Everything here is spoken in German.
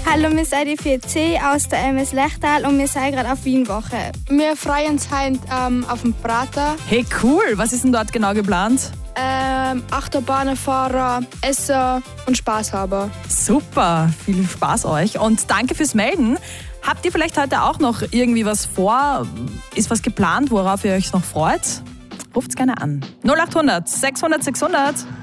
Hallo, wir sind die 4C aus der MS Lechtal und wir sind gerade auf Wienwoche. Wir freuen uns heute auf den Prater. Hey, cool. Was ist denn dort genau geplant? Achterbahnen fahren, essen und Spaß haben. Super, viel Spaß euch und danke fürs Melden. Habt ihr vielleicht heute auch noch irgendwie was vor? Ist was geplant, worauf ihr euch noch freut? Ruft's gerne an. 0800 600 600.